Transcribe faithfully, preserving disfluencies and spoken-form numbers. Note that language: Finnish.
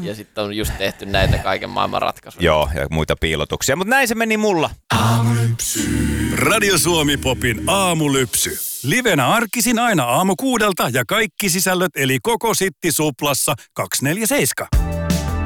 ja sitten on just tehty näitä kaiken maailman ratkaisuja. Joo, ja muita piilotuksia. Mutta näin se meni mulla. Aamulypsy. Radio Suomi Popin aamulypsy. Livenä arkisin aina aamu kuudelta ja kaikki sisällöt eli koko Sitti Suplassa kaksikymmentäneljä seitsemän.